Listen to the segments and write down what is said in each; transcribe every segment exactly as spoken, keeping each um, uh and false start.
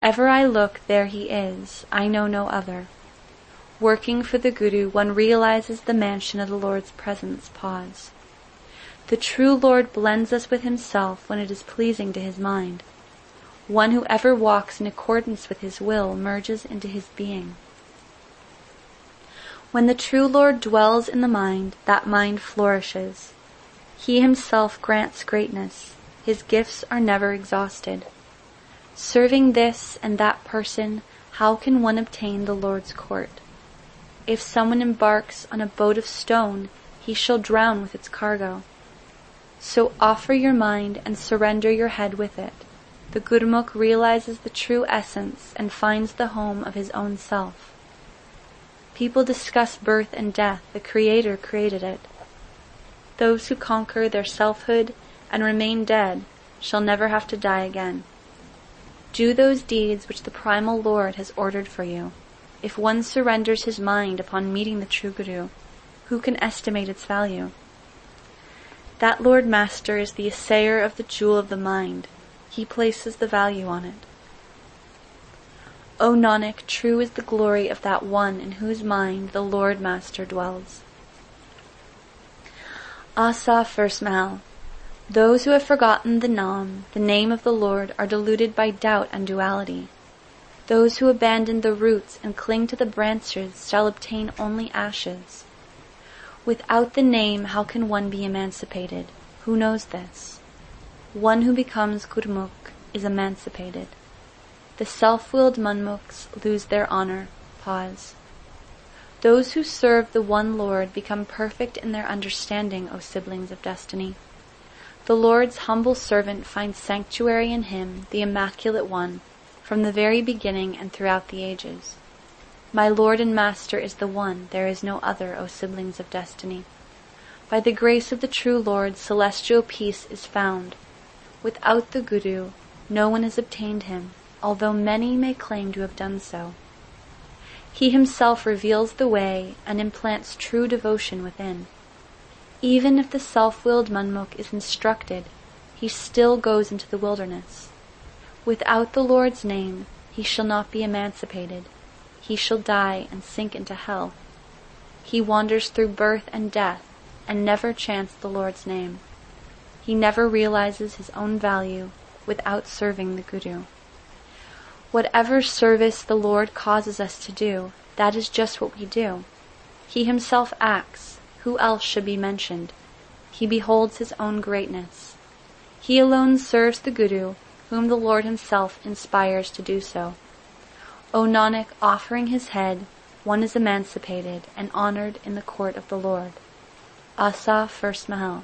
Ever I look, there he is, I know no other. Working for the Guru, one realizes the mansion of the Lord's presence. Pause. The true Lord blends us with himself when it is pleasing to his mind. One who ever walks in accordance with his will merges into his being. When the true Lord dwells in the mind, that mind flourishes. He himself grants greatness. His gifts are never exhausted. Serving this and that person, how can one obtain the Lord's court? If someone embarks on a boat of stone, he shall drown with its cargo. So offer your mind and surrender your head with it. The Gurmukh realizes the true essence and finds the home of his own self. People discuss birth and death. The Creator created it. Those who conquer their selfhood and remain dead shall never have to die again. Do those deeds which the primal Lord has ordered for you. If one surrenders his mind upon meeting the true Guru, who can estimate its value? That Lord Master is the assayer of the jewel of the mind. He places the value on it. O Nanak, true is the glory of that one in whose mind the Lord Master dwells. Asa, first Mahal. Those who have forgotten the Nam, the name of the Lord, are deluded by doubt and duality. Those who abandon the roots and cling to the branches shall obtain only ashes. Without the name, how can one be emancipated? Who knows this? One who becomes Gurmukh is emancipated. The self-willed Manmukhs lose their honor. Pause. Those who serve the one Lord become perfect in their understanding, O siblings of destiny. The Lord's humble servant finds sanctuary in him, the Immaculate One, from the very beginning and throughout the ages. My Lord and Master is the one, there is no other, O siblings of destiny. By the grace of the true Lord, celestial peace is found. Without the Guru, no one has obtained him, although many may claim to have done so. He himself reveals the way and implants true devotion within. Even if the self-willed Manmukh is instructed, he still goes into the wilderness. Without the Lord's name, he shall not be emancipated. He shall die and sink into hell. He wanders through birth and death and never chants the Lord's name. He never realizes his own value without serving the Guru. Whatever service the Lord causes us to do, that is just what we do. He himself acts. Who else should be mentioned? He beholds his own greatness. He alone serves the Guru, whom the Lord himself inspires to do so. O Nanak, offering his head, one is emancipated and honored in the court of the Lord. Asa, first Mahal.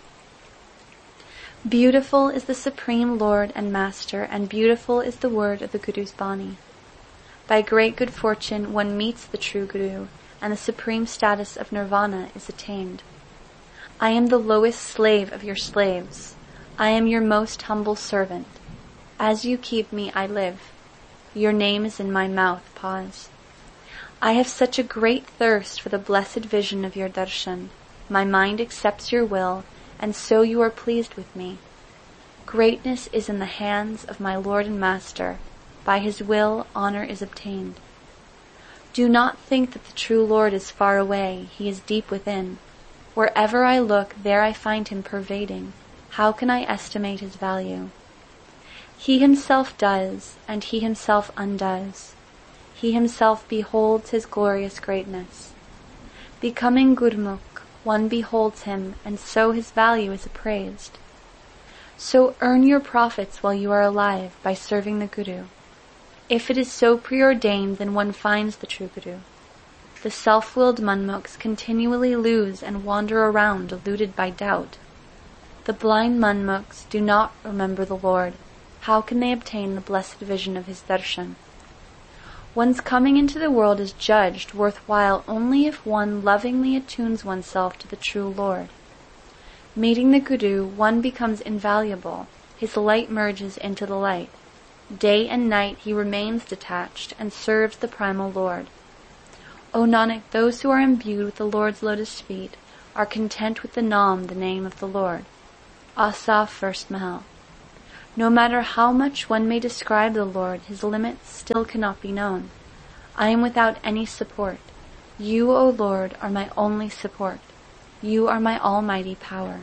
Beautiful is the Supreme Lord and Master, and beautiful is the word of the Guru's Bani. By great good fortune one meets the true Guru, and the supreme status of nirvana is attained. I am the lowest slave of your slaves. I am your most humble servant. As you keep me, I live. Your name is in my mouth. Pause. I have such a great thirst for the blessed vision of your darshan. My mind accepts your will, and so you are pleased with me. Greatness is in the hands of my Lord and Master. By his will, honor is obtained. Do not think that the true Lord is far away. He is deep within. Wherever I look, there I find him pervading. How can I estimate his value? He himself does, and he himself undoes. He himself beholds his glorious greatness. Becoming Gurmukh, one beholds him, and so his value is appraised. So earn your profits while you are alive by serving the Guru. If it is so preordained, then one finds the true Guru. The self-willed Manmukhs continually lose and wander around deluded by doubt. The blind Manmukhs do not remember the Lord. How can they obtain the blessed vision of his darshan? One's coming into the world is judged worthwhile only if one lovingly attunes oneself to the true Lord. Meeting the Guru, one becomes invaluable. His light merges into the light. Day and night he remains detached and serves the primal Lord. O Nanak, those who are imbued with the Lord's lotus feet are content with the Nam, the name of the Lord. Asa, first Mahal. No matter how much one may describe the Lord, his limits still cannot be known. I am without any support. You, O Lord, are my only support. You are my almighty power.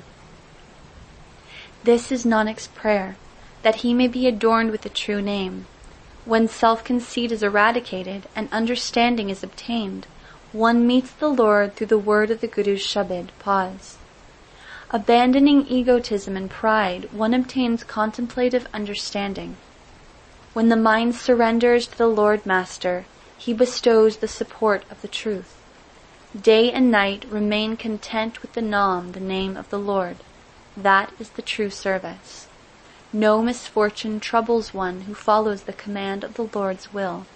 This is Nanak's prayer, that he may be adorned with the true name. When self-conceit is eradicated and understanding is obtained, one meets the Lord through the word of the Guru's Shabad. Pause. Abandoning egotism and pride, one obtains contemplative understanding. When the mind surrenders to the Lord Master, he bestows the support of the truth. Day and night remain content with the Nam, the name of the Lord. That is the true service. No misfortune troubles one who follows the command of the Lord's will.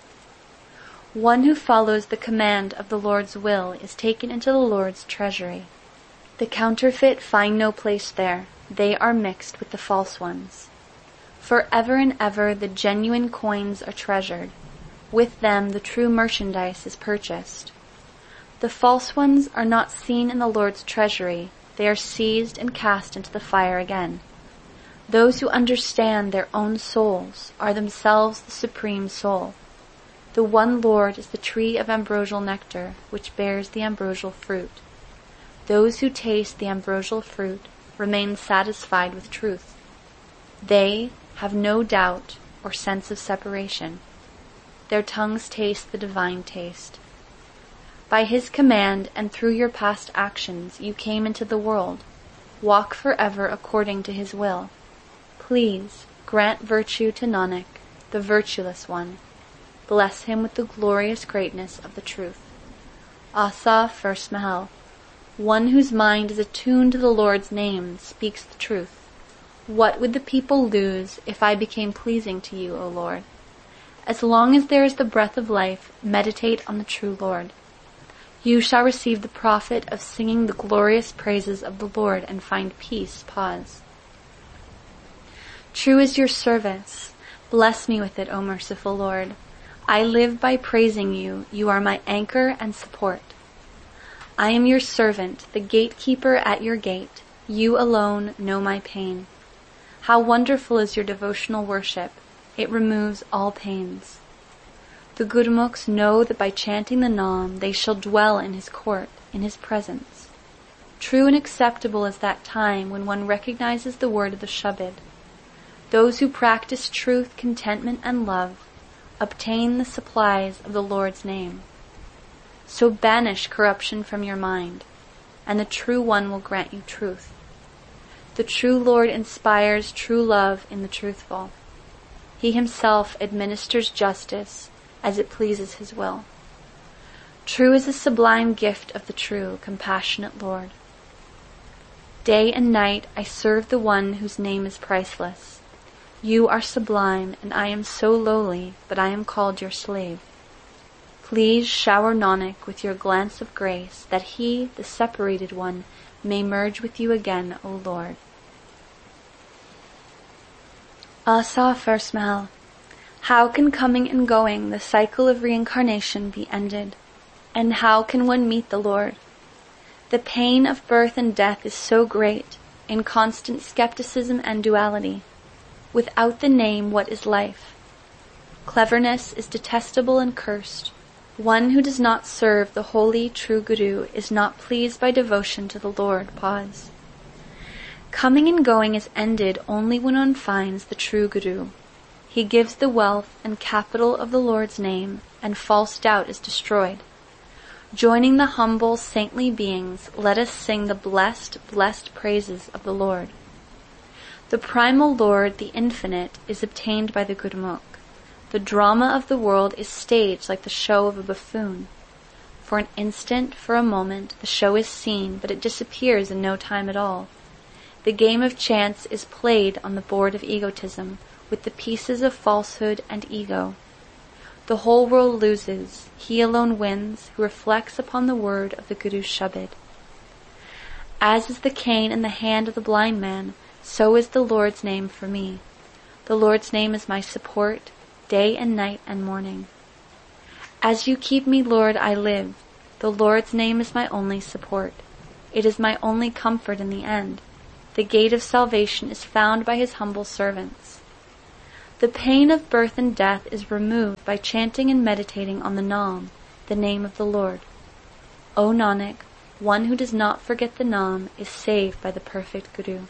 One who follows the command of the Lord's will is taken into the Lord's treasury. The counterfeit find no place there. They are mixed with the false ones. For ever and ever the genuine coins are treasured. With them the true merchandise is purchased. The false ones are not seen in the Lord's treasury. They are seized and cast into the fire again. Those who understand their own souls are themselves the supreme soul. The one Lord is the tree of ambrosial nectar, which bears the ambrosial fruit. Those who taste the ambrosial fruit remain satisfied with truth. They have no doubt or sense of separation. Their tongues taste the divine taste. By his command and through your past actions you came into the world. Walk forever according to his will. Please grant virtue to Nanak, the virtueless one. Bless him with the glorious greatness of the truth. Asa, first Mahal. One whose mind is attuned to the Lord's name speaks the truth. What would the people lose if I became pleasing to you, O Lord? As long as there is the breath of life, meditate on the true Lord. You shall receive the profit of singing the glorious praises of the Lord and find peace. Pause. True is your service. Bless me with it, O merciful Lord. I live by praising you. You are my anchor and support. I am your servant, the gatekeeper at your gate. You alone know my pain. How wonderful is your devotional worship. It removes all pains. The Gurmukhs know that by chanting the Nam, they shall dwell in his court, in his presence. True and acceptable is that time when one recognizes the word of the Shabad. Those who practice truth, contentment, and love obtain the supplies of the Lord's name. So banish corruption from your mind, and the true one will grant you truth. The true Lord inspires true love in the truthful. He himself administers justice as it pleases his will. True is the sublime gift of the true, compassionate Lord. Day and night I serve the one whose name is priceless. You are sublime, and I am so lowly, but I am called your slave. Please shower Nanak with your glance of grace, that he, the separated one, may merge with you again, O Lord. Asa, first Mahal. How can coming and going, the cycle of reincarnation, be ended? And how can one meet the Lord? The pain of birth and death is so great, in constant skepticism and duality. Without the name, what is life? Cleverness is detestable and cursed. One who does not serve the holy, true Guru is not pleased by devotion to the Lord. Pause. Coming and going is ended only when one finds the true Guru. He gives the wealth and capital of the Lord's name, and false doubt is destroyed. Joining the humble, saintly beings, let us sing the blessed, blessed praises of the Lord. The primal Lord, the infinite, is obtained by the Gurmukh. The drama of the world is staged like the show of a buffoon. For an instant, for a moment, the show is seen, but it disappears in no time at all. The game of chance is played on the board of egotism, with the pieces of falsehood and ego. The whole world loses. He alone wins, who reflects upon the word of the Guru's Shabad. As is the cane in the hand of the blind man, so is the Lord's name for me. The Lord's name is my support, day and night and morning. As you keep me, Lord, I live. The Lord's name is my only support. It is my only comfort in the end. the gate of salvation is found by his humble servants. The pain of birth and death is removed by chanting and meditating on the Naam, the name of the Lord. O Nanak, one who does not forget the Naam is saved by the perfect Guru.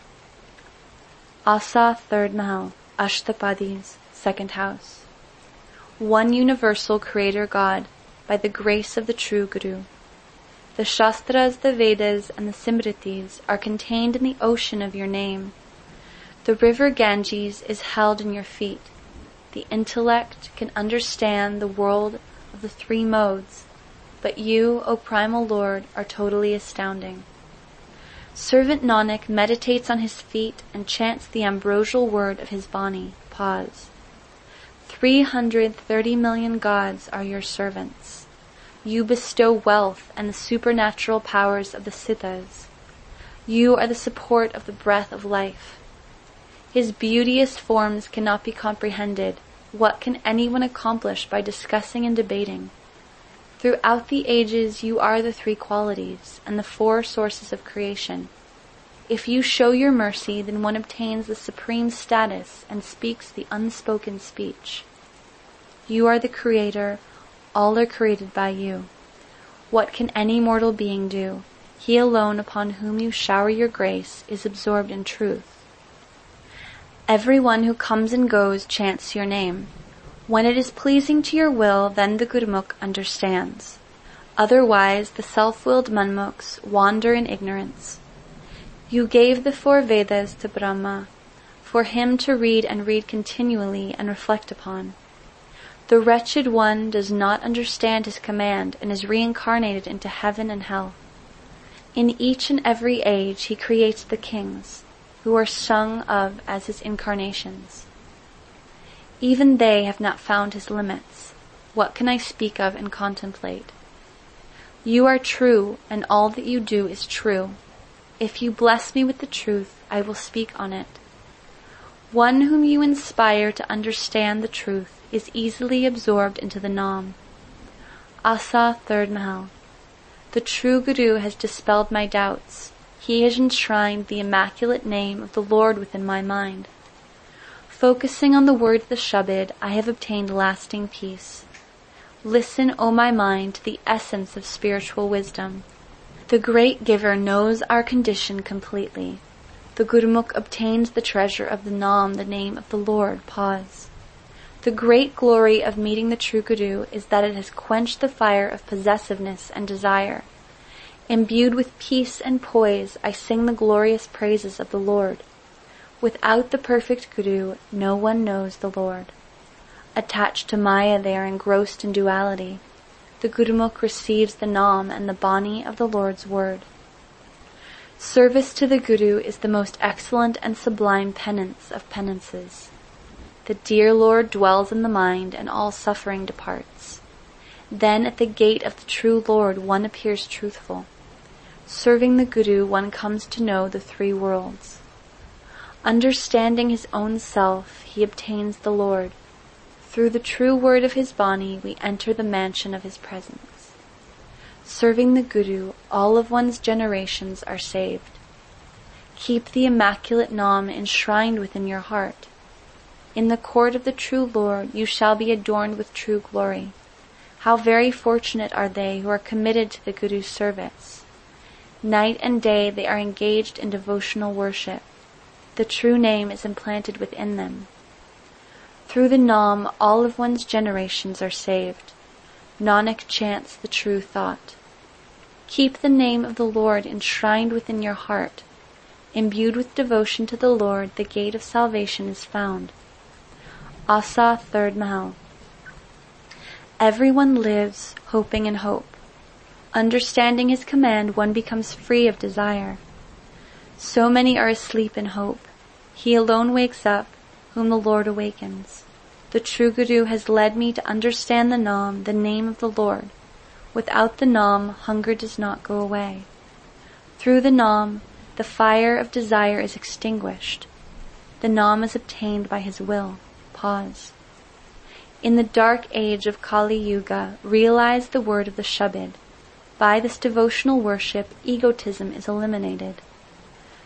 Asa, third Mahal, Ashtapadis, second house. One universal Creator God, by the grace of the true Guru. The Shastras, the Vedas, and the Simritis are contained in the ocean of your name. The river Ganges is held in your feet. The intellect can understand the world of the three modes, but you, O primal Lord, are totally astounding. Servant Nanak meditates on his feet and chants the ambrosial word of his Bani. Pause. Three hundred thirty million gods are your servants. You bestow wealth and the supernatural powers of the Siddhas. You are the support of the breath of life. His beauteous forms cannot be comprehended. What can anyone accomplish by discussing and debating? Throughout the ages you are the three qualities and the four sources of creation. If you show your mercy, then one obtains the supreme status and speaks the unspoken speech. You are the Creator, all are created by you. What can any mortal being do? He alone upon whom you shower your grace is absorbed in truth. Everyone who comes and goes chants your name. When it is pleasing to your will, then the Gurmukh understands. Otherwise, the self-willed Manmukhs wander in ignorance. You gave the four Vedas to Brahma, for him to read and read continually and reflect upon. The wretched one does not understand his command and is reincarnated into heaven and hell. In each and every age he creates the kings, who are sung of as his incarnations. Even they have not found his limits. What can I speak of and contemplate? You are true, and all that you do is true. If you bless me with the truth, I will speak on it. One whom you inspire to understand the truth is easily absorbed into the Naam. Asa, third Mahal. The true Guru has dispelled my doubts. He has enshrined the immaculate name of the Lord within my mind. Focusing on the word of the Shabad, I have obtained lasting peace. Listen, O my mind, to the essence of spiritual wisdom. The great giver knows our condition completely. The Gurmukh obtains the treasure of the Naam, the name of the Lord. Pause. The great glory of meeting the true Guru is that it has quenched the fire of possessiveness and desire. Imbued with peace and poise, I sing the glorious praises of the Lord. Without the perfect Guru, no one knows the Lord. Attached to Maya, they are engrossed in duality. The Gurmukh receives the Naam and the Bani of the Lord's word. Service to the Guru is the most excellent and sublime penance of penances. The dear Lord dwells in the mind and all suffering departs. Then at the gate of the true Lord one appears truthful. Serving the Guru one comes to know the three worlds. Understanding his own self, he obtains the Lord. Through the true word of his Bani, we enter the mansion of his presence. Serving the Guru, all of one's generations are saved. Keep the immaculate Naam enshrined within your heart. In the court of the true Lord, you shall be adorned with true glory. How very fortunate are they who are committed to the Guru's service. Night and day they are engaged in devotional worship. The true name is implanted within them. Through the Naam, all of one's generations are saved. Nanak chants the true thought. Keep the name of the Lord enshrined within your heart. Imbued with devotion to the Lord, the gate of salvation is found. Asa, third Mahal. Everyone lives hoping in hope. Understanding his command, one becomes free of desire. So many are asleep in hope. He alone wakes up, whom the Lord awakens. The true Guru has led me to understand the Naam, the name of the Lord. Without the Naam, hunger does not go away. Through the Naam, the fire of desire is extinguished. The Naam is obtained by his will. Pause. In the dark age of Kali Yuga, realize the word of the Shabad. By this devotional worship, egotism is eliminated.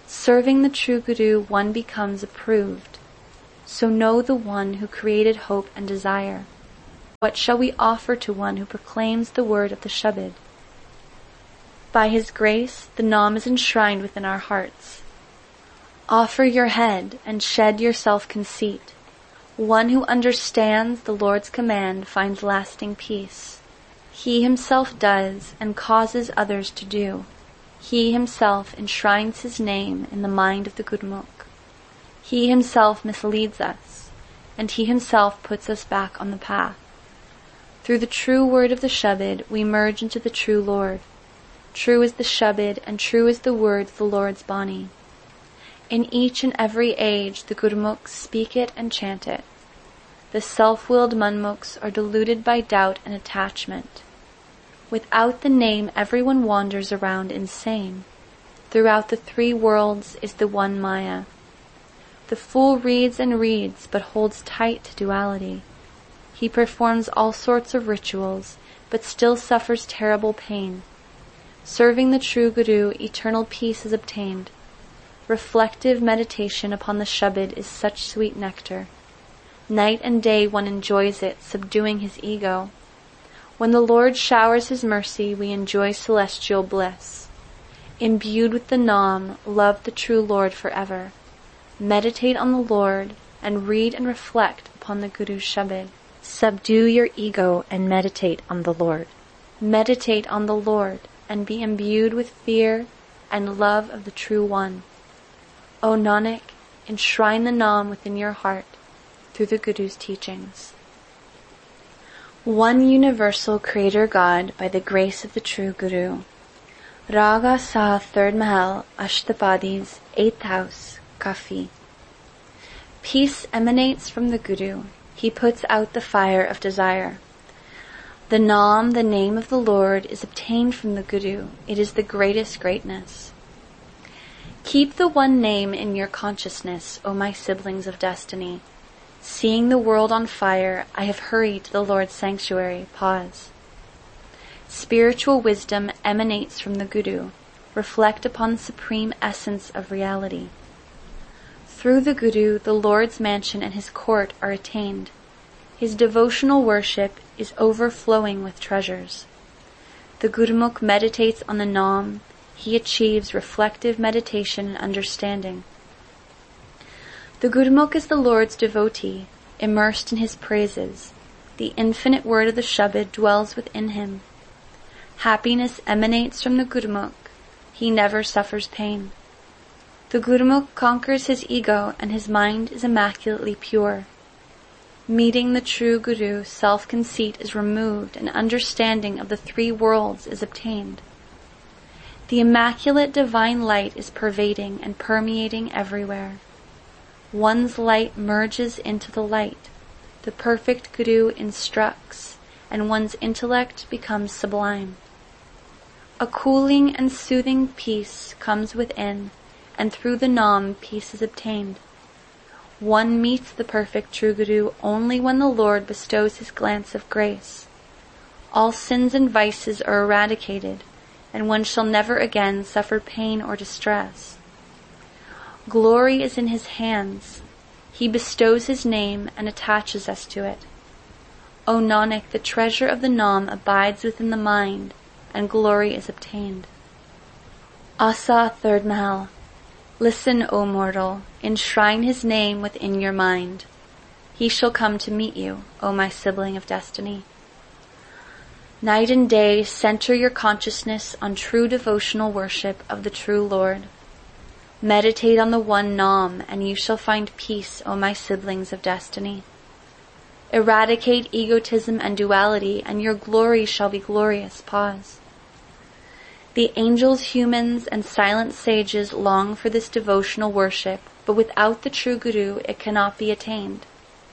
Serving the true Guru, one becomes approved. So know the one who created hope and desire. What shall we offer to one who proclaims the word of the Shabad? By his grace, the Naam is enshrined within our hearts. Offer your head and shed your self-conceit. One who understands the Lord's command finds lasting peace. He himself does and causes others to do. He himself enshrines his name in the mind of the Gurmukh. He himself misleads us, and he himself puts us back on the path. Through the true word of the Shabad, we merge into the true Lord. True is the Shabad, and true is the words the Lord's Bani. In each and every age, the Gurmukhs speak it and chant it. The self-willed Manmukhs are deluded by doubt and attachment. Without the name, everyone wanders around insane. Throughout the three worlds is the one Maya. The fool reads and reads, but holds tight to duality. He performs all sorts of rituals, but still suffers terrible pain. Serving the true Guru, eternal peace is obtained. Reflective meditation upon the Shabad is such sweet nectar. Night and day one enjoys it, subduing his ego. When the Lord showers his mercy, we enjoy celestial bliss. Imbued with the Naam, love the true Lord forever. Meditate on the Lord and read and reflect upon the Guru's Shabad. Subdue your ego and meditate on the Lord. Meditate on the Lord and be imbued with fear and love of the True One. O Nanak, enshrine the Naam within your heart through the Guru's teachings. One universal Creator God by the grace of the true Guru. Raga Sa, third Mahal, Ashtapadis, eighth house, Kafi. Peace emanates from the Guru. He puts out the fire of desire. The Naam, the name of the Lord, is obtained from the Guru. It is the greatest greatness. Keep the one name in your consciousness, O my siblings of destiny. Seeing the world on fire, I have hurried to the Lord's sanctuary. Pause. Spiritual wisdom emanates from the Guru. Reflect upon the supreme essence of reality. Through the Guru, the Lord's mansion and his court are attained. His devotional worship is overflowing with treasures. The Gurmukh meditates on the Naam. He achieves reflective meditation and understanding. The Gurmukh is the Lord's devotee, immersed in his praises. The infinite word of the Shabad dwells within him. Happiness emanates from the Gurmukh. He never suffers pain. The Gurmukh conquers his ego and his mind is immaculately pure. Meeting the true Guru, self-conceit is removed and understanding of the three worlds is obtained. The immaculate divine light is pervading and permeating everywhere. One's light merges into the light. The perfect Guru instructs, and one's intellect becomes sublime. A cooling and soothing peace comes within, and through the Naam peace is obtained. One meets the perfect true Guru only when the Lord bestows his glance of grace. All sins and vices are eradicated, and one shall never again suffer pain or distress. Glory is in his hands. He bestows his name and attaches us to it. O Nanak, the treasure of the Naam abides within the mind, and glory is obtained. Asa, third Mahal. Listen, O mortal, enshrine his name within your mind. He shall come to meet you, O my sibling of destiny. Night and day center your consciousness on true devotional worship of the true Lord. Meditate on the one Naam, and you shall find peace, O my siblings of destiny. Eradicate egotism and duality, and your glory shall be glorious. Pause. The angels, humans, and silent sages long for this devotional worship, but without the true Guru it cannot be attained.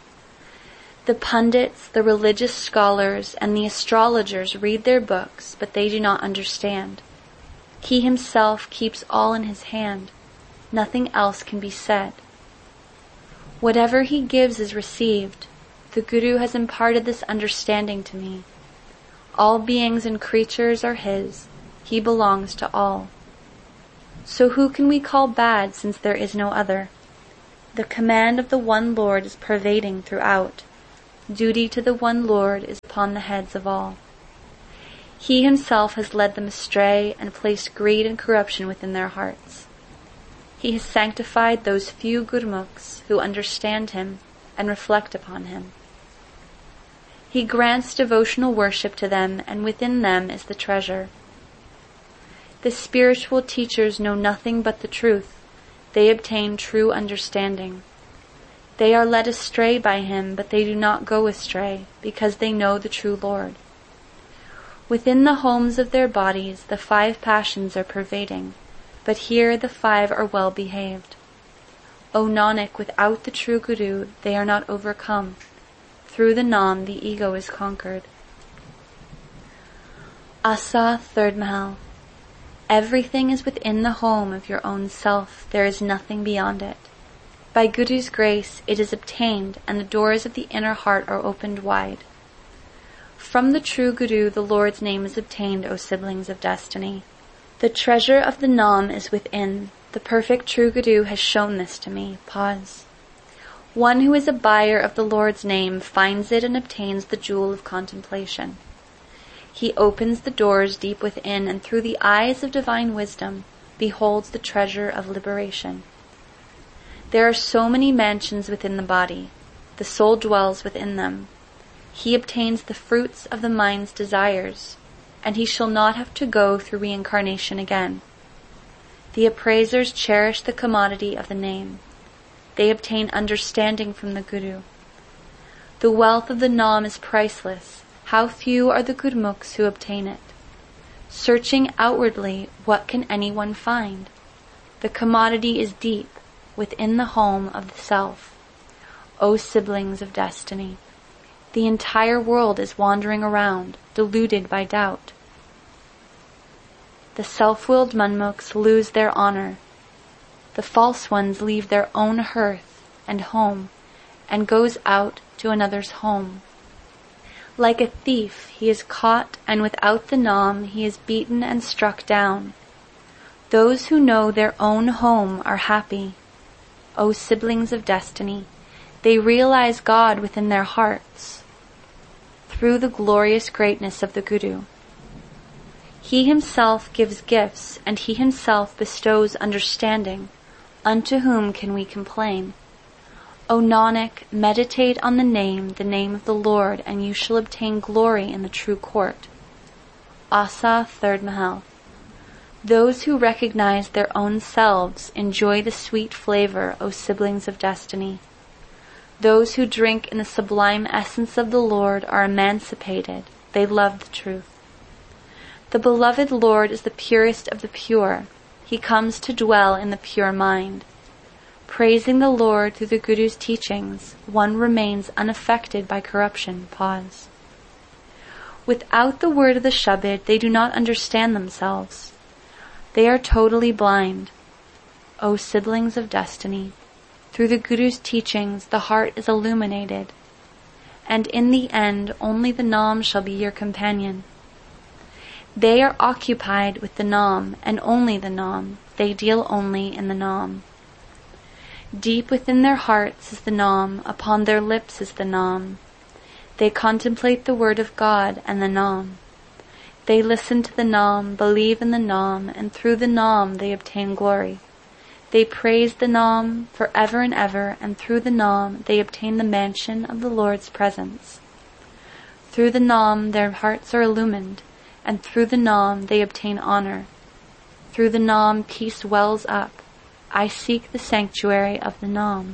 The pundits, the religious scholars, and the astrologers read their books, but they do not understand. He himself keeps all in his hand. Nothing else can be said. Whatever he gives is received. The Guru has imparted this understanding to me. All beings and creatures are his. He belongs to all. So who can we call bad since there is no other? The command of the one Lord is pervading throughout. Duty to the one Lord is upon the heads of all. He himself has led them astray and placed greed and corruption within their hearts. He has sanctified those few Gurmukhs who understand him and reflect upon him. He grants devotional worship to them, and within them is the treasure. The spiritual teachers know nothing but the truth. They obtain true understanding. They are led astray by him, but they do not go astray, because they know the true Lord. Within the homes of their bodies the five passions are pervading, but here the five are well behaved. O Nanak, without the true Guru they are not overcome. Through the Nam the ego is conquered. Asa, third Mahal. Everything is within the home of your own self. There is nothing beyond it. By Guru's grace it is obtained, and the doors of the inner heart are opened wide. From the true Guru the Lord's name is obtained, O siblings of destiny. The treasure of the Nam is within. The perfect true Guru has shown this to me. Pause. One who is a buyer of the Lord's name finds it and obtains the jewel of contemplation. He opens the doors deep within, and through the eyes of divine wisdom beholds the treasure of liberation. There are so many mansions within the body. The soul dwells within them. He obtains the fruits of the mind's desires, and he shall not have to go through reincarnation again. The appraisers cherish the commodity of the name. They obtain understanding from the Guru. The wealth of the Nam is priceless. How few are the Gurmukhs who obtain it. Searching outwardly, what can anyone find? The commodity is deep, within the home of the self. O siblings of destiny, the entire world is wandering around, deluded by doubt. The self-willed Manmukhs lose their honor. The false ones leave their own hearth and home, and goes out to another's home. Like a thief, he is caught, and without the Nam he is beaten and struck down. Those who know their own home are happy. O siblings of destiny, they realize God within their hearts through the glorious greatness of the Guru. He himself gives gifts, and he himself bestows understanding. Unto whom can we complain? O Nanak, meditate on the name, the name of the Lord, and you shall obtain glory in the true court. Asa, third Mahal. Those who recognize their own selves enjoy the sweet flavor, O siblings of destiny. Those who drink in the sublime essence of the Lord are emancipated. They love the truth. The beloved Lord is the purest of the pure. He comes to dwell in the pure mind. Praising the Lord through the Guru's teachings, one remains unaffected by corruption. Pause. Without the word of the Shabad, they do not understand themselves. They are totally blind. O siblings of destiny, through the Guru's teachings the heart is illuminated, and in the end only the Nam shall be your companion. They are occupied with the Nam, and only the Nam. They deal only in the Nam. Deep within their hearts is the Nam, upon their lips is the Nam. They contemplate the word of God and the Nam. They listen to the Nam, believe in the Nam, and through the Nam they obtain glory. They praise the Nam forever and ever, and through the Nam they obtain the mansion of the Lord's presence. Through the Nam their hearts are illumined, and through the Nam they obtain honor. Through the Nam peace wells up. I seek the sanctuary of the Nam.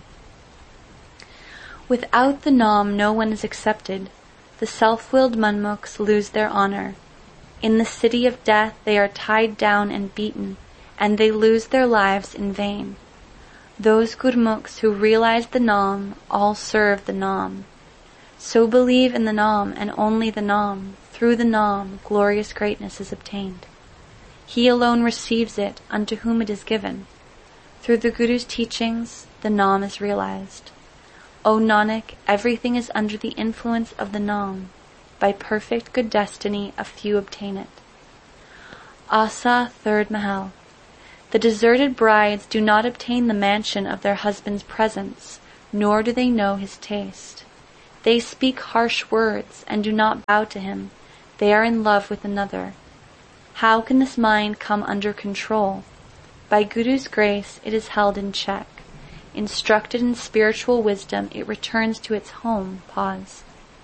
Without the Nam no one is accepted. The self-willed Manmukhs lose their honor. In the city of death they are tied down and beaten, and they lose their lives in vain. Those Gurmukhs who realize the Nam all serve the Nam. So believe in the Nam and only the Nam. Through the Nam glorious greatness is obtained. He alone receives it unto whom it is given. Through the Guru's teachings, the Nam is realized. O Nanak, everything is under the influence of the Nam. By perfect good destiny, a few obtain it. Asa, third Mahal. The deserted brides do not obtain the mansion of their husband's presence, nor do they know his taste. They speak harsh words and do not bow to him. They are in love with another. How can this mind come under control? By Guru's grace it is held in check. Instructed in spiritual wisdom, it returns to its home. Pause.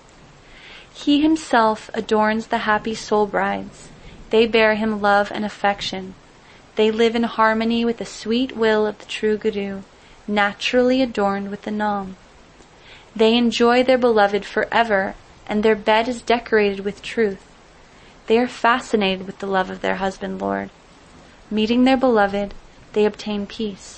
He himself adorns the happy soul brides. They bear him love and affection. They live in harmony with the sweet will of the true Guru, naturally adorned with the Nam. They enjoy their beloved forever, and their bed is decorated with truth. They are fascinated with the love of their husband Lord. Meeting their beloved, they obtain peace.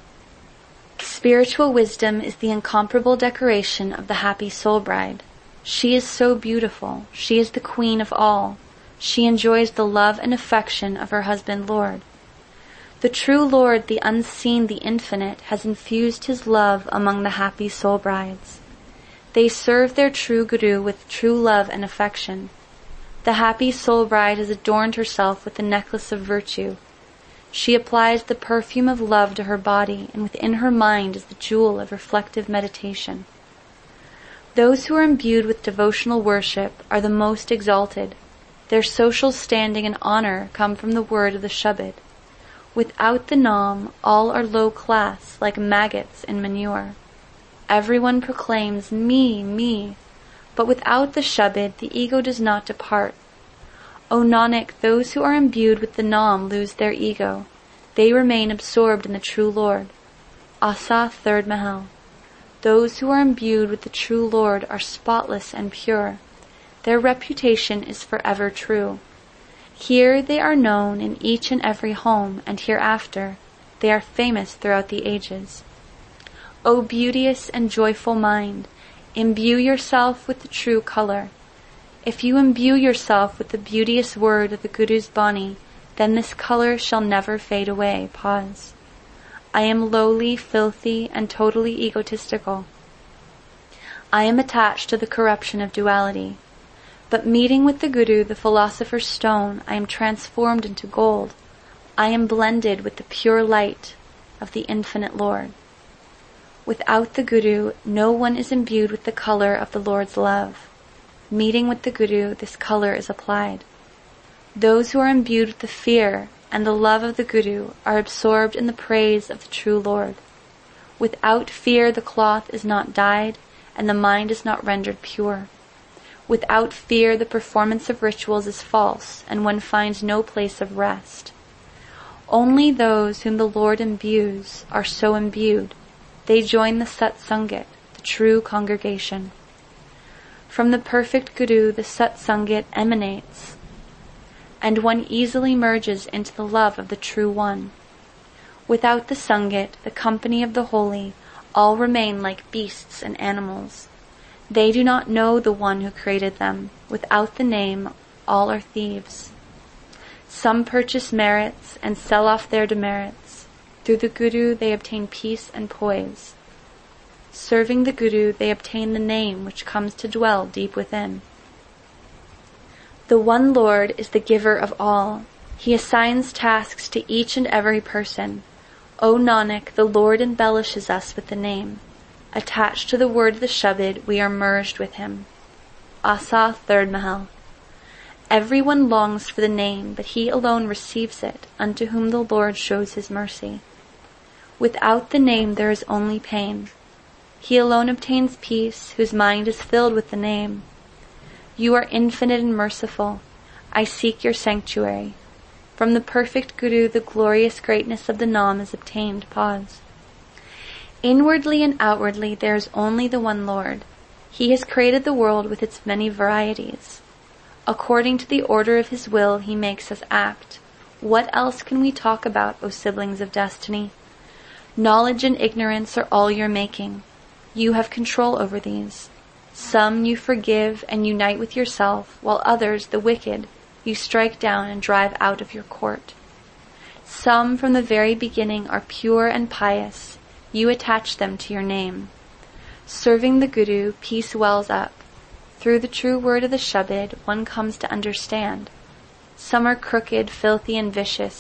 Spiritual wisdom is the incomparable decoration of the happy soul bride. She is so beautiful. She is the queen of all. She enjoys the love and affection of her husband Lord. The true Lord, the unseen, the infinite, has infused his love among the happy soul brides. They serve their true Guru with true love and affection. The happy soul bride has adorned herself with the necklace of virtue. She applies the perfume of love to her body, and within her mind is the jewel of reflective meditation. Those who are imbued with devotional worship are the most exalted. Their social standing and honor come from the word of the Shabad. Without the Nam, all are low class, like maggots in manure. Everyone proclaims, me, me, but without the Shabad, the ego does not depart. O Nanak, those who are imbued with the Nam lose their ego. They remain absorbed in the true Lord. Asa, third Mahal. Those who are imbued with the true Lord are spotless and pure. Their reputation is forever true. Here they are known in each and every home, and hereafter they are famous throughout the ages. O beauteous and joyful mind, imbue yourself with the true color. If you imbue yourself with the beauteous word of the Guru's Bani, then this color shall never fade away. Pause. I am lowly, filthy, and totally egotistical. I am attached to the corruption of duality. But meeting with the Guru, the philosopher's stone, I am transformed into gold. I am blended with the pure light of the infinite Lord. Without the Guru, no one is imbued with the color of the Lord's love. Meeting with the Guru, this color is applied. Those who are imbued with the fear and the love of the Guru are absorbed in the praise of the true Lord. Without fear, the cloth is not dyed, and the mind is not rendered pure. Without fear, the performance of rituals is false, and one finds no place of rest. Only those whom the Lord imbues are so imbued. They join the Satsangit, the true congregation. From the perfect Guru, the Satsangit emanates, and one easily merges into the love of the True One. Without the Sangit, the company of the holy, all remain like beasts and animals. They do not know the one who created them. Without the name, all are thieves. Some purchase merits and sell off their demerits. Through the Guru they obtain peace and poise. Serving the Guru, they obtain the name which comes to dwell deep within. The one Lord is the giver of all. He assigns tasks to each and every person. O Nanak, the Lord embellishes us with the name. Attached to the word of the Shabad, we are merged with him. Asa, third Mahal. Everyone longs for the name, but he alone receives it, unto whom the Lord shows his mercy. Without the name there is only pain. He alone obtains peace, whose mind is filled with the name. You are infinite and merciful. I seek your sanctuary. From the perfect Guru, the glorious greatness of the Nam is obtained. Pause. Inwardly and outwardly there is only the one Lord. He has created the world with its many varieties. According to the order of his will, he makes us act. What else can we talk about, O siblings of destiny? Knowledge and ignorance are all your making. You have control over these. Some you forgive and unite with yourself, while others, the wicked, you strike down and drive out of your court. Some from the very beginning are pure and pious. You attach them to your name. Serving the Guru, peace wells up. Through the true word of the Shabad, one comes to understand. Some are crooked, filthy, and vicious.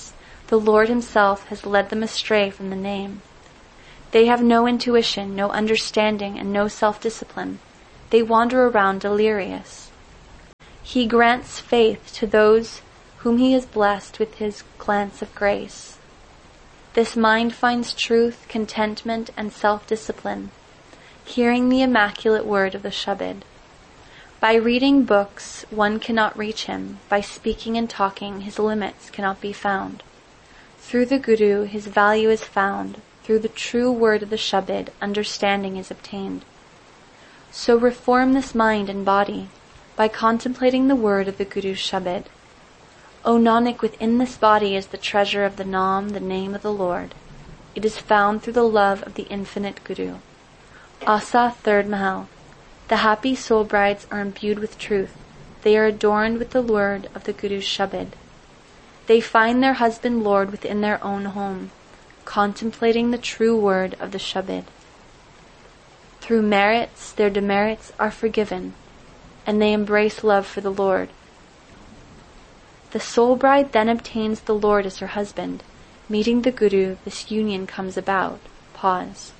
The Lord himself has led them astray from the name. They have no intuition, no understanding, and no self-discipline. They wander around delirious. He grants faith to those whom he has blessed with his glance of grace. This mind finds truth, contentment, and self-discipline, hearing the immaculate word of the Shabad. By reading books, one cannot reach him. By speaking and talking, his limits cannot be found. Through the Guru, his value is found. Through the true word of the Shabad, understanding is obtained. So reform this mind and body by contemplating the word of the Guru's Shabad. O Nanak, within this body is the treasure of the Naam, the name of the Lord. It is found through the love of the infinite Guru. Asa, third Mahal. The happy soul brides are imbued with truth. They are adorned with the word of the Guru's Shabad. They find their husband Lord within their own home, contemplating the true word of the Shabad. Through merits, their demerits are forgiven, and they embrace love for the Lord. The soul bride then obtains the Lord as her husband. Meeting the Guru, this union comes about. Pause.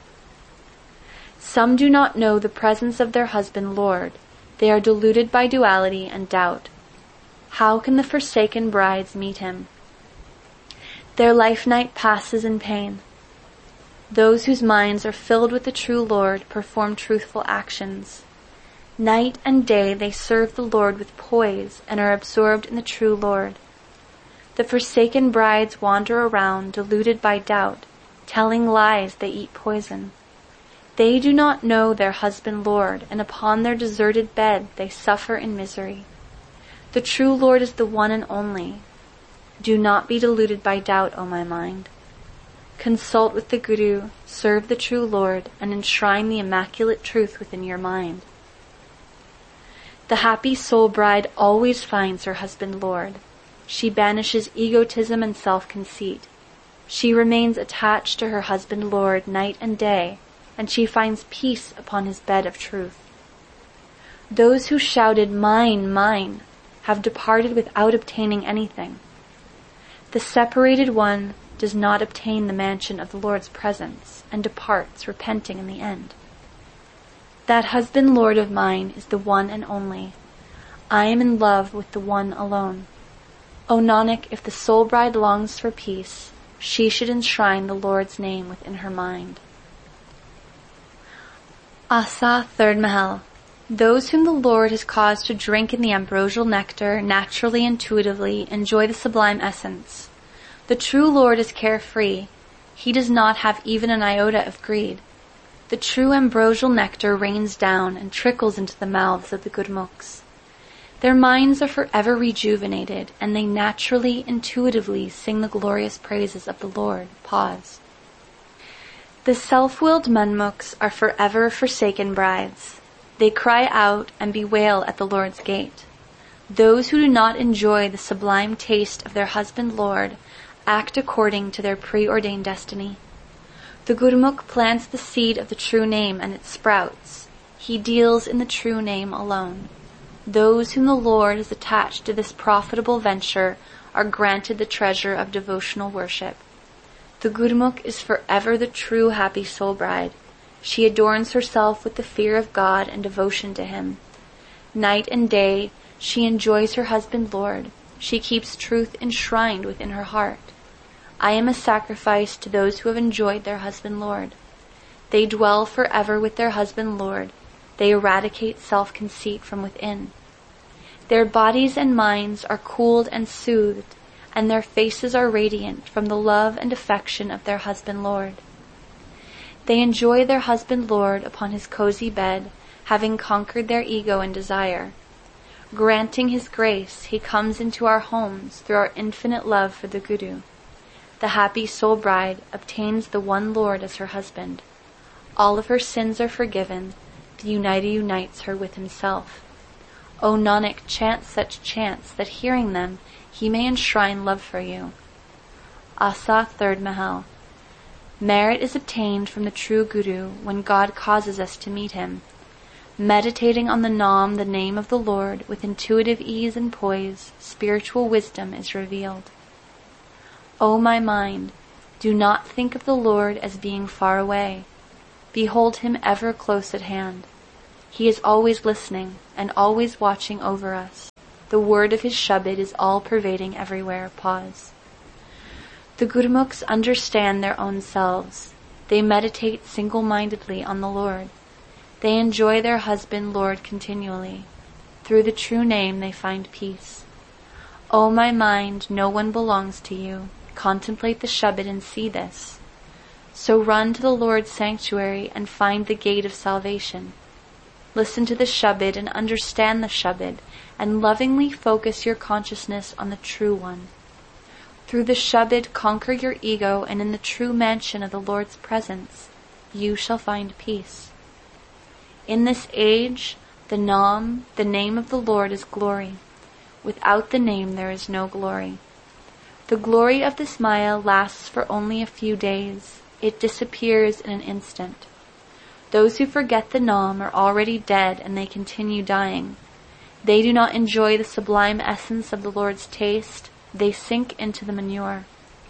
Some do not know the presence of their husband Lord. They are deluded by duality and doubt. How can the forsaken brides meet him? Their life night passes in pain. Those whose minds are filled with the true Lord perform truthful actions. Night and day they serve the Lord with poise and are absorbed in the true Lord. The forsaken brides wander around, deluded by doubt, telling lies they eat poison. They do not know their husband Lord, and upon their deserted bed they suffer in misery. The true Lord is the one and only. Do not be deluded by doubt, O my mind. Consult with the Guru, serve the true Lord, and enshrine the immaculate truth within your mind. The happy soul bride always finds her husband Lord. She banishes egotism and self-conceit. She remains attached to her husband Lord night and day, and she finds peace upon his bed of truth. Those who shouted, "Mine, mine," have departed without obtaining anything. The separated one does not obtain the mansion of the Lord's presence, and departs, repenting in the end. That husband Lord of mine is the one and only. I am in love with the one alone. O Nanak, if the soul bride longs for peace, she should enshrine the Lord's name within her mind. Asa, third Mahal. Those whom the Lord has caused to drink in the ambrosial nectar naturally, intuitively enjoy the sublime essence. The true Lord is carefree. He does not have even an iota of greed. The true ambrosial nectar rains down and trickles into the mouths of the Gurmukhs. Their minds are forever rejuvenated, and they naturally, intuitively sing the glorious praises of the Lord. Pause. The self-willed Manmukhs are forever forsaken brides. They cry out and bewail at the Lord's gate. Those who do not enjoy the sublime taste of their husband Lord act according to their preordained destiny. The Gurmukh plants the seed of the true name and it sprouts. He deals in the true name alone. Those whom the Lord has attached to this profitable venture are granted the treasure of devotional worship. The Gurmukh is forever the true happy soul bride. She adorns herself with the fear of God and devotion to Him. Night and day she enjoys her husband Lord. She keeps truth enshrined within her heart. I am a sacrifice to those who have enjoyed their husband Lord. They dwell forever with their husband Lord. They eradicate self-conceit from within. Their bodies and minds are cooled and soothed, and their faces are radiant from the love and affection of their husband Lord. They enjoy their husband Lord upon his cozy bed, having conquered their ego and desire. Granting his grace, he comes into our homes through our infinite love for the Guru. The happy soul bride obtains the one Lord as her husband. All of her sins are forgiven. The United unites her with himself. O Nanak, chant such chants that hearing them, he may enshrine love for you. Asa, third Mahal. Merit is obtained from the true Guru when God causes us to meet him. Meditating on the Naam, the name of the Lord, with intuitive ease and poise, spiritual wisdom is revealed. O my mind, do not think of the Lord as being far away. Behold him ever close at hand. He is always listening and always watching over us. The word of his Shabad is all-pervading everywhere. Pause. The Gurmukhs understand their own selves. They meditate single-mindedly on the Lord. They enjoy their husband, Lord, continually. Through the true name they find peace. O my mind, no one belongs to you. Contemplate the Shabad and see this. So run to the Lord's sanctuary and find the gate of salvation. Listen to the Shabad and understand the Shabad, and lovingly focus your consciousness on the true one. Through the Shabad conquer your ego, and in the true mansion of the Lord's presence, you shall find peace. In this age, the Nam, the name of the Lord, is glory. Without the name there is no glory. The glory of this Maya lasts for only a few days. It disappears in an instant. Those who forget the Nam are already dead, and they continue dying. They do not enjoy the sublime essence of the Lord's taste. They sink into the manure.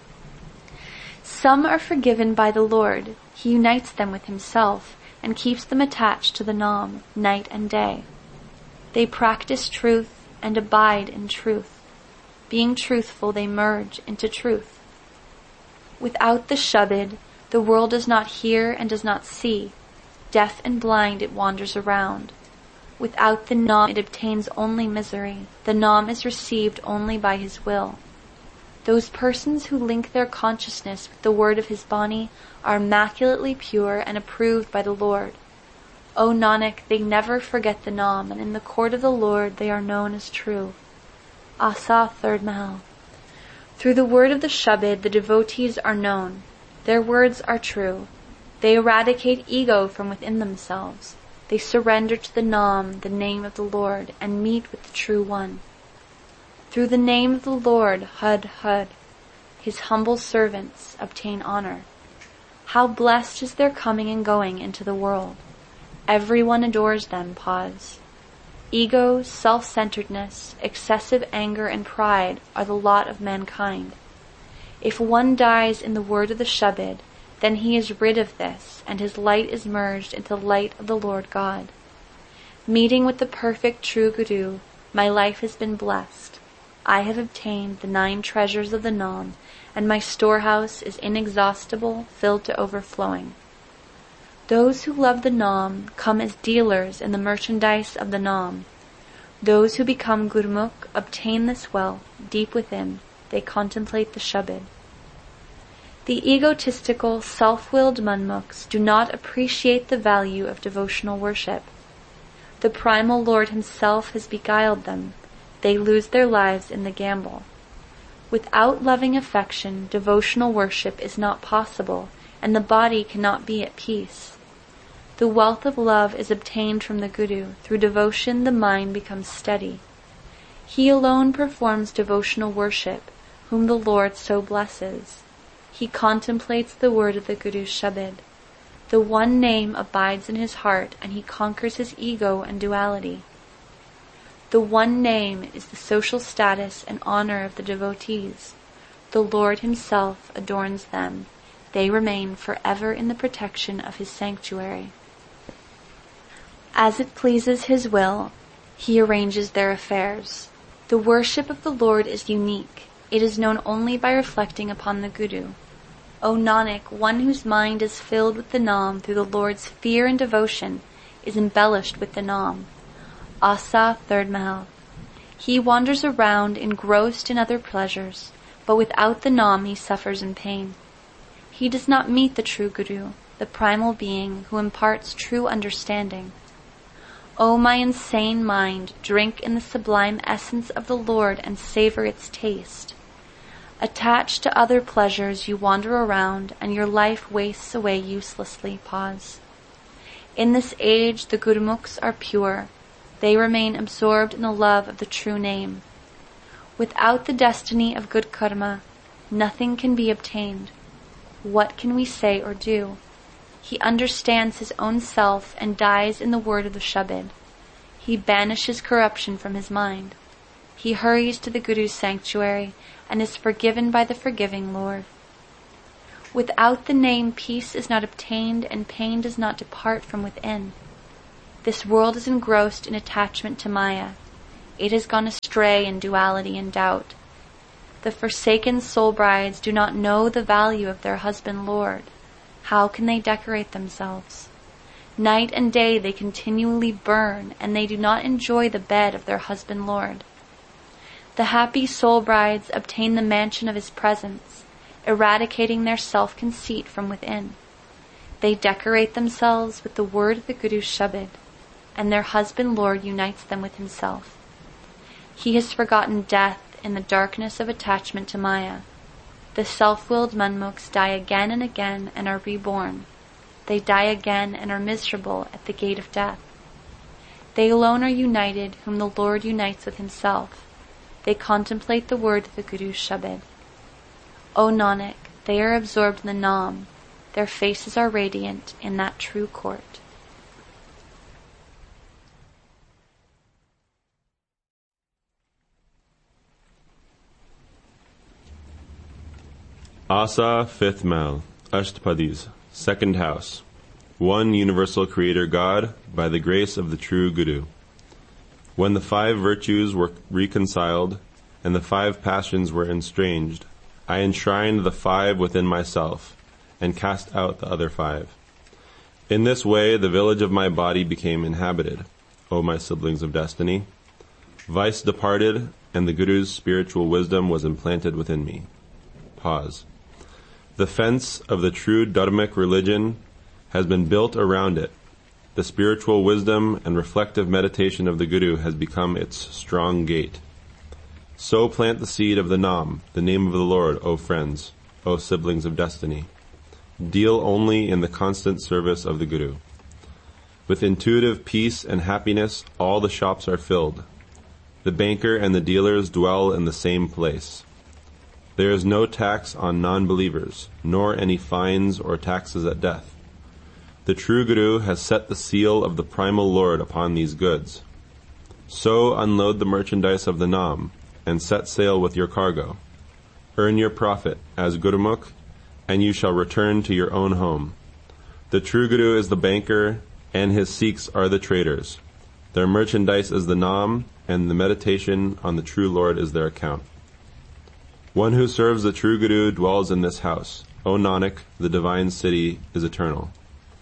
Some are forgiven by the Lord. He unites them with himself and keeps them attached to the Nam night and day. They practice truth and abide in truth. Being truthful, they merge into truth. Without the Shabad, the world does not hear and does not see. Deaf and blind, it wanders around. Without the Nam, it obtains only misery. The Nam is received only by his will. Those persons who link their consciousness with the word of his Bani are immaculately pure and approved by the Lord. O Nanak, they never forget the Nam, and in the court of the Lord they are known as true. Asa, third Mahal. Through the word of the Shabad, the devotees are known. Their words are true. They eradicate ego from within themselves. They surrender to the Nam, the name of the Lord, and meet with the true one. Through the name of the Lord, Hud Hud, his humble servants obtain honor. How blessed is their coming and going into the world. Everyone adores them. Pause. Ego, self-centeredness, excessive anger, and pride are the lot of mankind. If one dies in the word of the Shabad, then he is rid of this, and his light is merged into the light of the Lord God. Meeting with the perfect true Guru, my life has been blessed. I have obtained the nine treasures of the Nam, and my storehouse is inexhaustible, filled to overflowing. Those who love the Nam come as dealers in the merchandise of the Nam. Those who become Gurmukh obtain this wealth deep within. They contemplate the Shabad. The egotistical, self-willed Manmukhs do not appreciate the value of devotional worship. The primal Lord himself has beguiled them. They lose their lives in the gamble. Without loving affection, devotional worship is not possible, and the body cannot be at peace. The wealth of love is obtained from the Guru. Through devotion, the mind becomes steady. He alone performs devotional worship, whom the Lord so blesses. He contemplates the word of the Guru's Shabad. The one name abides in his heart, and he conquers his ego and duality. The one name is the social status and honor of the devotees. The Lord himself adorns them. They remain forever in the protection of his sanctuary. As it pleases his will, he arranges their affairs. The worship of the Lord is unique. It is known only by reflecting upon the Guru. O Nanak, one whose mind is filled with the Nam through the Lord's fear and devotion is embellished with the Nam. Asa, third Mahal. He wanders around engrossed in other pleasures, but without the Nam he suffers in pain. He does not meet the true Guru, the primal being who imparts true understanding. O my insane mind, drink in the sublime essence of the Lord and savor its taste. Attached to other pleasures, you wander around, and your life wastes away uselessly. Pause. In this age, the Gurmukhs are pure. They remain absorbed in the love of the true name. Without the destiny of good karma, nothing can be obtained. What can we say or do? He understands his own self and dies in the word of the Shabad. He banishes corruption from his mind. He hurries to the Guru's sanctuary and is forgiven by the forgiving Lord. Without the name, peace is not obtained and pain does not depart from within. This world is engrossed in attachment to Maya. It has gone astray in duality and doubt. The forsaken soul brides do not know the value of their husband Lord. How can they decorate themselves? Night and day they continually burn, and they do not enjoy the bed of their husband Lord. The happy soul brides obtain the mansion of his presence, eradicating their self-conceit from within. They decorate themselves with the word of the Guru's Shabad, and their husband Lord unites them with himself. He has forgotten death in the darkness of attachment to Maya. The self-willed Manmukhs die again and again and are reborn. They die again and are miserable at the gate of death. They alone are united whom the Lord unites with himself. They contemplate the word of the Guru's Shabad. O Nanak, they are absorbed in the Naam. Their faces are radiant in that true court. Asa, fifth Mal, Ashtpadis, second house. One universal creator God, by the grace of the true Guru. When the five virtues were reconciled, and the five passions were estranged, I enshrined the five within myself, and cast out the other five. In this way the village of my body became inhabited, O my siblings of destiny. Vice departed, and the Guru's spiritual wisdom was implanted within me. Pause. The fence of the true Dharmic religion has been built around it. The spiritual wisdom and reflective meditation of the Guru has become its strong gate. So plant the seed of the Naam, the name of the Lord, O friends, O siblings of destiny. Deal only in the constant service of the Guru. With intuitive peace and happiness, all the shops are filled. The banker and the dealers dwell in the same place. There is no tax on non-believers, nor any fines or taxes at death. The true Guru has set the seal of the primal Lord upon these goods. So unload the merchandise of the Naam, and set sail with your cargo. Earn your profit as Gurumukh, and you shall return to your own home. The true Guru is the banker, and his Sikhs are the traders. Their merchandise is the Naam, and the meditation on the true Lord is their account. One who serves the true Guru dwells in this house. O Nanak, the divine city is eternal.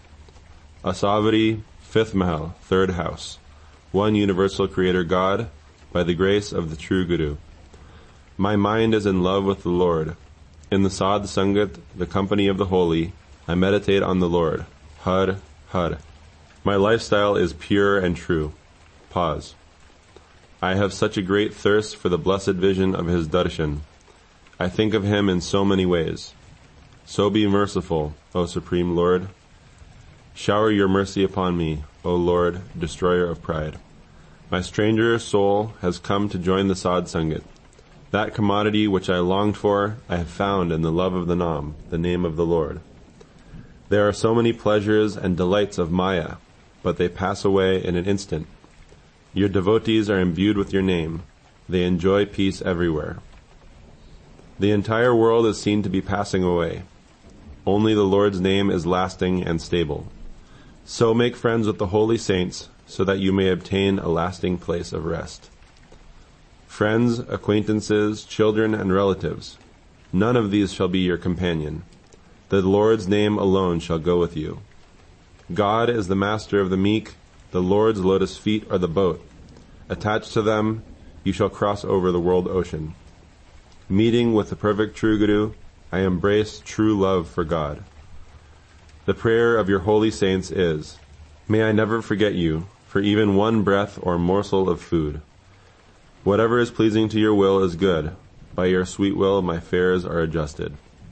Asavari, fifth Mahal, third house. One universal creator God, by the grace of the true Guru. My mind is in love with the Lord. In the Sadh Sangat, the company of the holy, I meditate on the Lord. Har, Har. My lifestyle is pure and true. Pause. I have such a great thirst for the blessed vision of his darshan. I think of him in so many ways. So be merciful, O Supreme Lord. Shower your mercy upon me, O Lord, destroyer of pride. My stranger soul has come to join the Sadh Sangat. That commodity which I longed for, I have found in the love of the Naam, the name of the Lord. There are so many pleasures and delights of Maya, but they pass away in an instant. Your devotees are imbued with your name. They enjoy peace everywhere. The entire world is seen to be passing away. Only the Lord's name is lasting and stable. So make friends with the holy saints, so that you may obtain a lasting place of rest. Friends, acquaintances, children, and relatives, none of these shall be your companion. The Lord's name alone shall go with you. God is the master of the meek. The Lord's lotus feet are the boat. Attached to them, you shall cross over the world ocean. Meeting with the perfect true Guru, I embrace true love for God. The prayer of your holy saints is, may I never forget you for even one breath or morsel of food. Whatever is pleasing to your will is good. By your sweet will my fares are adjusted.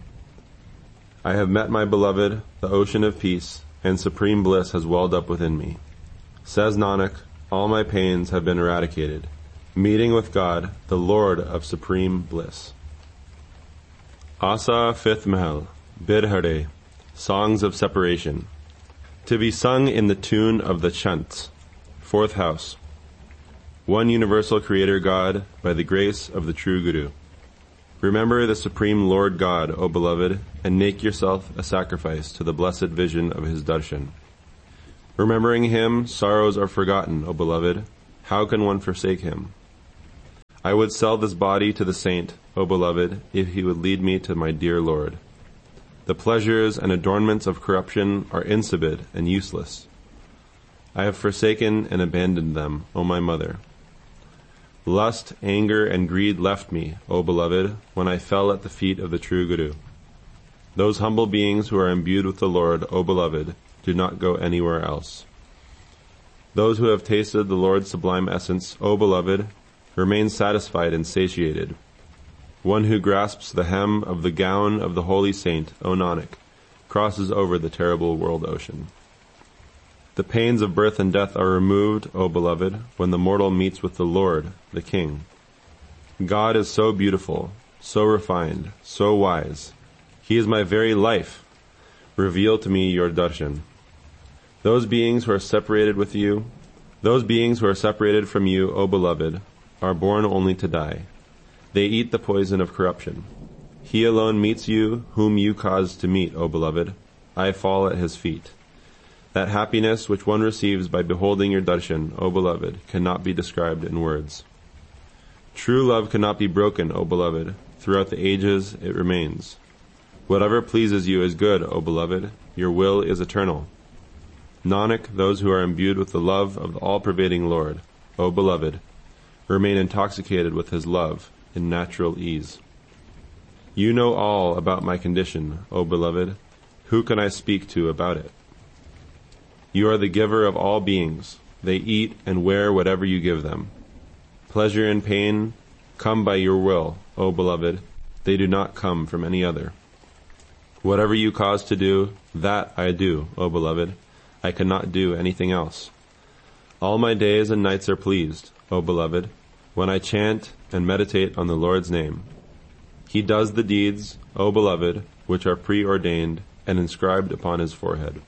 I have met my beloved, the ocean of peace, and supreme bliss has welled up within me. Says Nanak, all my pains have been eradicated. Meeting with God, the Lord of supreme bliss. Asa, fifth Mahal, Bidhare, songs of separation. To be sung in the tune of the chants. Fourth house. one universal Creator God, by the grace of the true Guru. Remember the Supreme Lord God, O beloved, and make yourself a sacrifice to the blessed vision of His darshan. Remembering Him, sorrows are forgotten, O beloved. How can one forsake Him? I would sell this body to the saint, O beloved, if he would lead me to my dear Lord. The pleasures and adornments of corruption are insipid and useless. I have forsaken and abandoned them, O my mother. Lust, anger, and greed left me, O beloved, when I fell at the feet of the true Guru. Those humble beings who are imbued with the Lord, O beloved, do not go anywhere else. Those who have tasted the Lord's sublime essence, O beloved, remain satisfied and satiated. One who grasps the hem of the gown of the holy saint, O Nanak, crosses over the terrible world ocean. The pains of birth and death are removed, O beloved, when the mortal meets with the Lord, the King. God is so beautiful, so refined, so wise. He is my very life. Reveal to me your darshan. Those beings who are separated with you, those beings who are separated from you, O beloved, are born only to die. They eat the poison of corruption. He alone meets you, whom you caused to meet, O beloved. I fall at his feet. That happiness which one receives by beholding your darshan, O beloved, cannot be described in words. True love cannot be broken, O beloved. Throughout the ages it remains. Whatever pleases you is good, O beloved. Your will is eternal. Nanak, those who are imbued with the love of the all-pervading Lord, O beloved, remain intoxicated with His love in natural ease. You know all about my condition, O beloved. Who can I speak to about it? You are the giver of all beings. They eat and wear whatever you give them. Pleasure and pain come by your will, O beloved. They do not come from any other. Whatever you cause to do, that I do, O beloved. I cannot do anything else. All my days and nights are pleased, O beloved, when I chant and meditate on the Lord's name. He does the deeds, O beloved, which are preordained and inscribed upon His forehead.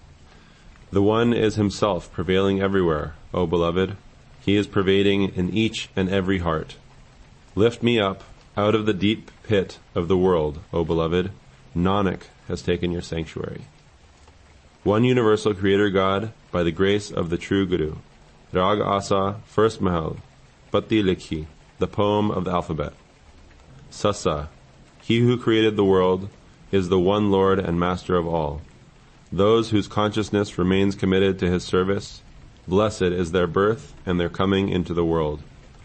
The One is Himself prevailing everywhere, O beloved. He is pervading in each and every heart. Lift me up out of the deep pit of the world, O beloved. Nanak has taken your sanctuary. One universal Creator God, by the grace of the true Guru. Rag Asa, first Mahal, Pati Likhi, the poem of the alphabet. Sasa, He who created the world, is the one Lord and Master of all. Those whose consciousness remains committed to His service, blessed is their birth and their coming into the world.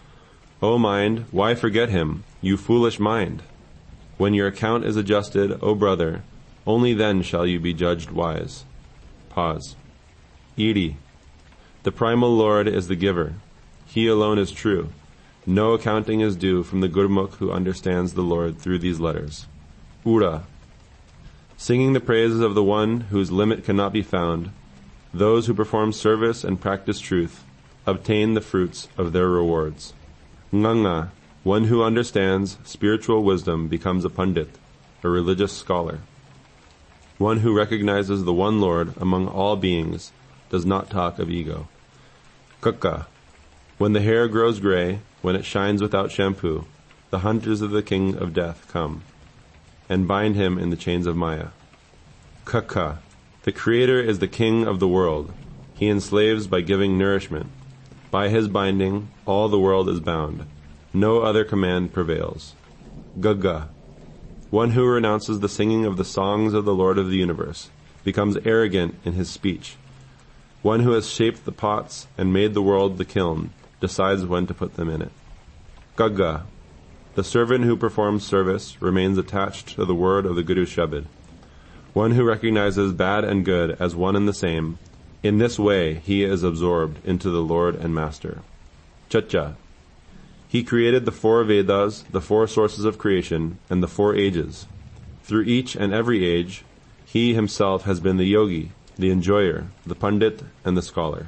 O mind, why forget Him, you foolish mind? When your account is adjusted, O brother, only then shall you be judged wise. Pause. Iri. The primal Lord is the giver. He alone is true. No accounting is due from the Gurmukh who understands the Lord through these letters. Ura. Singing the praises of the One whose limit cannot be found, those who perform service and practice truth obtain the fruits of their rewards. Nganga. One who understands spiritual wisdom becomes a pandit, a religious scholar. One who recognizes the one Lord among all beings does not talk of ego. Kukka. When the hair grows gray, when it shines without shampoo, the hunters of the king of death come and bind him in the chains of Maya. Kukka. The Creator is the king of the world. He enslaves by giving nourishment. By His binding, all the world is bound. No other command prevails. Gugga. One who renounces the singing of the songs of the Lord of the universe becomes arrogant in his speech. One who has shaped the pots and made the world the kiln decides when to put them in it. Gugga. The servant who performs service remains attached to the word of the Guru Shabad. One who recognizes bad and good as one and the same, in this way he is absorbed into the Lord and Master. Chacha. He created the four Vedas, the four sources of creation, and the four ages. Through each and every age, He Himself has been the yogi, the enjoyer, the pandit, and the scholar.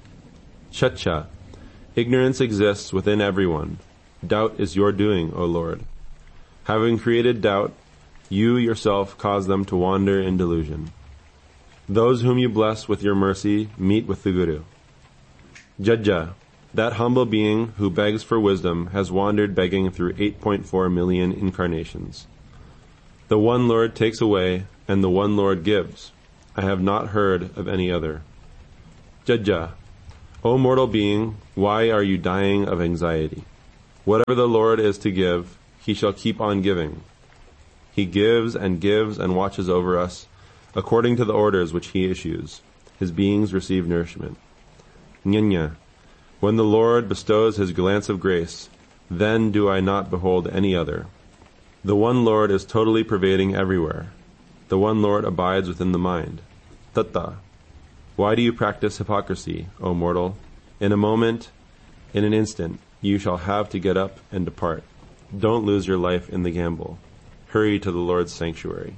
Chacha. Ignorance exists within everyone. Doubt is your doing, O Lord. Having created doubt, you yourself cause them to wander in delusion. Those whom you bless with your mercy meet with the Guru. Jajja. That humble being who begs for wisdom has wandered begging through eight point four million incarnations. The one Lord takes away, and the one Lord gives. I have not heard of any other. Jajja, O mortal being, why are you dying of anxiety? Whatever the Lord is to give, he shall keep on giving. He gives and gives and watches over us, according to the orders which he issues. His beings receive nourishment. Nyanya, when the Lord bestows his glance of grace, then do I not behold any other. The one Lord is totally pervading everywhere. The one Lord abides within the mind. Tatta, why do you practice hypocrisy, O mortal? In a moment, in an instant, you shall have to get up and depart. Don't lose your life in the gamble. Hurry to the Lord's sanctuary.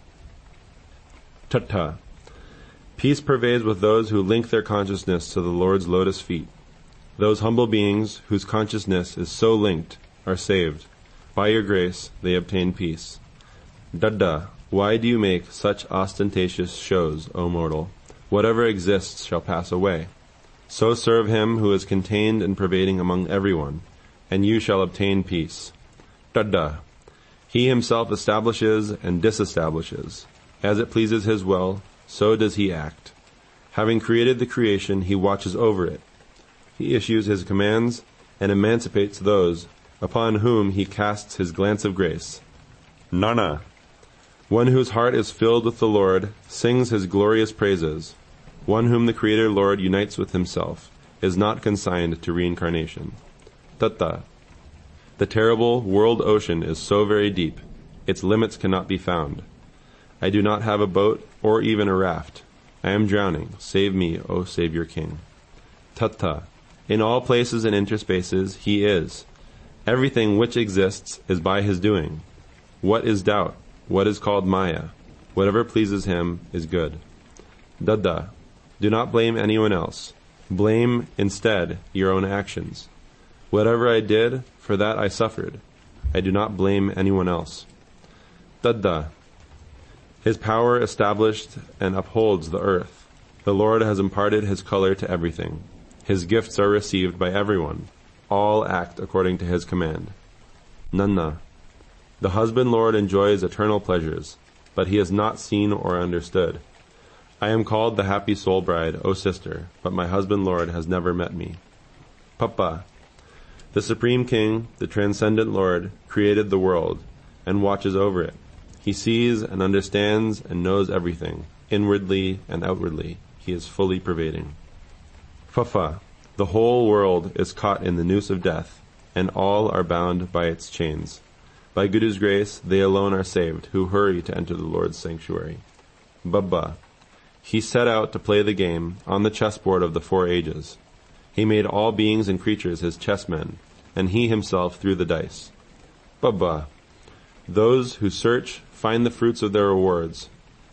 Tatta, peace pervades with those who link their consciousness to the Lord's lotus feet. Those humble beings whose consciousness is so linked are saved. By your grace, they obtain peace. Dadda, why do you make such ostentatious shows, O mortal? Whatever exists shall pass away. So serve him who is contained and pervading among everyone, and you shall obtain peace. Dadda, he himself establishes and disestablishes. As it pleases his will, so does he act. Having created the creation, he watches over it. He issues his commands and emancipates those upon whom he casts his glance of grace. Nana, one whose heart is filled with the Lord, sings his glorious praises. One whom the Creator Lord unites with himself is not consigned to reincarnation. Tatta, the terrible world ocean is so very deep, its limits cannot be found. I do not have a boat or even a raft. I am drowning. Save me, O Savior King. Tatta, in all places and interspaces, he is. Everything which exists is by his doing. What is doubt? What is called Maya? Whatever pleases him is good. Dadda, do not blame anyone else. Blame, instead, your own actions. Whatever I did, for that I suffered. I do not blame anyone else. Dadda, his power established and upholds the earth. The Lord has imparted his color to everything. His gifts are received by everyone. All act according to his command. Nanna, the husband Lord enjoys eternal pleasures, but he is not seen or understood. I am called the happy soul bride, O sister, but my husband Lord has never met me. Papa, the Supreme King, the Transcendent Lord, created the world and watches over it. He sees and understands and knows everything, inwardly and outwardly. He is fully pervading. Fafa, the whole world is caught in the noose of death, and all are bound by its chains. By Guru's grace, they alone are saved, who hurry to enter the Lord's sanctuary. Babba, he set out to play the game on the chessboard of the four ages. He made all beings and creatures his chessmen, and he himself threw the dice. Babba, those who search find the fruits of their rewards.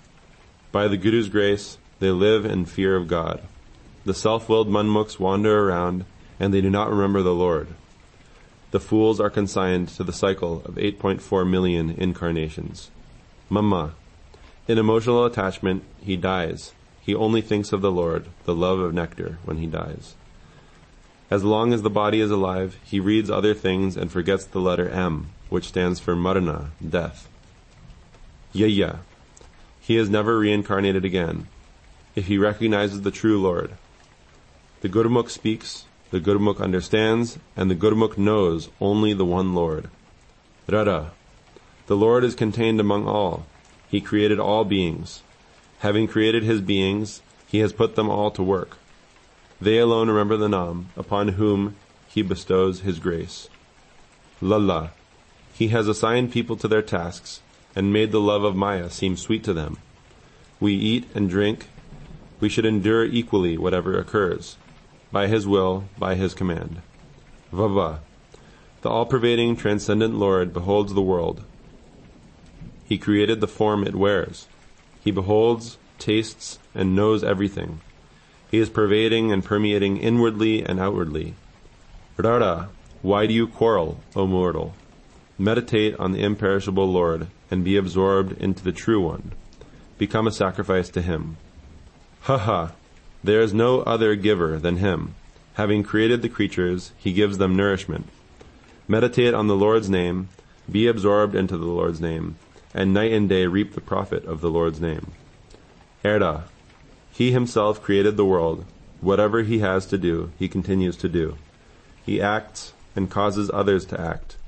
By the Guru's grace, they live in fear of God. The self-willed manmukhs wander around, and they do not remember the Lord. The fools are consigned to the cycle of eight point four million incarnations. Mama, in emotional attachment, he dies. He only thinks of the Lord, the love of nectar, when he dies. As long as the body is alive, he reads other things and forgets the letter M, which stands for Marana, death. Yaya, he is never reincarnated again, if he recognizes the true Lord. The Gurmukh speaks, the Gurmukh understands, and the Gurmukh knows only the one Lord. Rara, the Lord is contained among all. He created all beings. Having created his beings, he has put them all to work. They alone remember the Nam, upon whom he bestows his grace. Lalla, he has assigned people to their tasks, and made the love of Maya seem sweet to them. We eat and drink. We should endure equally whatever occurs, by his will, by his command. Vava, the all-pervading transcendent Lord beholds the world. He created the form it wears. He beholds, tastes, and knows everything. He is pervading and permeating inwardly and outwardly. Rara, why do you quarrel, O mortal? Meditate on the imperishable Lord and be absorbed into the true one. Become a sacrifice to him. Ha ha! There is no other giver than him. Having created the creatures, he gives them nourishment. Meditate on the Lord's name, be absorbed into the Lord's name, and night and day reap the profit of the Lord's name. Erda, he himself created the world. Whatever he has to do, he continues to do. He acts and causes others to act.